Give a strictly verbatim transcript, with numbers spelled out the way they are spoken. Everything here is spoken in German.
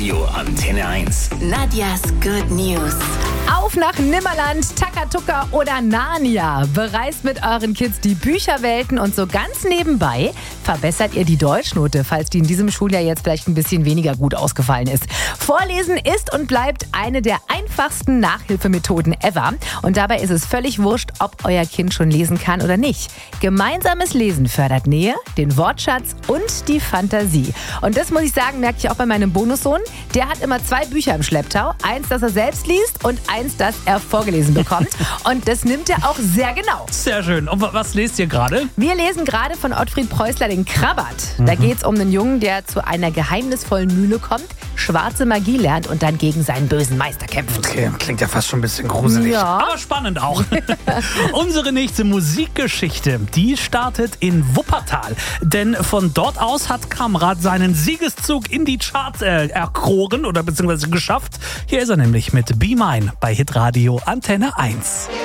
Hitradio Antenne eins. Nadjas Good News. Auf nach Nimmerland, Takatuka oder Narnia. Bereist mit euren Kids die Bücherwelten und so ganz nebenbei verbessert ihr die Deutschnote, falls die in diesem Schuljahr jetzt vielleicht ein bisschen weniger gut ausgefallen ist. Vorlesen ist und bleibt eine der einfachsten Nachhilfemethoden ever. Und dabei ist es völlig wurscht, ob euer Kind schon lesen kann oder nicht. Gemeinsames Lesen fördert Nähe, den Wortschatz und die Fantasie. Und das muss ich sagen, merke ich auch bei meinem Bonussohn. Der hat immer zwei Bücher im Schlepptau. Eins, das er selbst liest und eins, das er vorgelesen bekommt. Und das nimmt er auch sehr genau. Sehr schön. Und was lest ihr gerade? Wir lesen gerade von Ottfried Preußler den Krabbert. Mhm. Da geht es um einen Jungen, der zu einer geheimnisvollen Mühle kommt, schwarze Magie lernt und dann gegen seinen bösen Meister kämpft. Okay, klingt ja fast schon ein bisschen gruselig. Ja. Aber spannend auch. Unsere nächste Musikgeschichte, die startet in Wuppertal. Denn von dort aus hat Kamrat seinen Siegeszug in die Charts äh, erkoren oder beziehungsweise geschafft. Hier ist er nämlich mit Be Mine bei Hitradio Antenne eins.